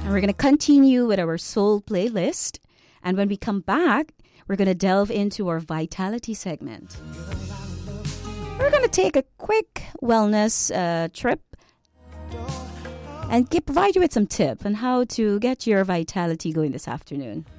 And we're going to continue with our soul playlist. And when we come back, we're going to delve into our vitality segment. We're going to take a quick wellness trip and provide you with some tip on how to get your vitality going this afternoon.